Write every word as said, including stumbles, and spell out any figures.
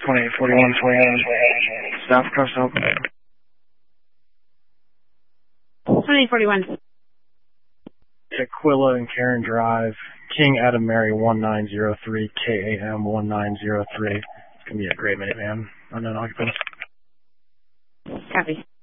twenty-eight forty-one, twenty-one, South Cross Open. twenty-eight forty-one. Aquila and Karen Drive, King Adam Mary one nine zero three, K A M one nine zero three. It's going to be a great minivan. Unknown occupants. Copy.